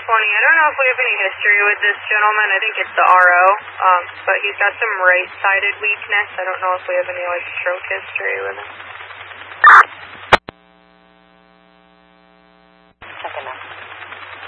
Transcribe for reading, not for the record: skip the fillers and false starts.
I don't know if we have any history with this gentleman. I think it's the RO, but he's got some right-sided weakness. I don't know if we have any, like, stroke history with him.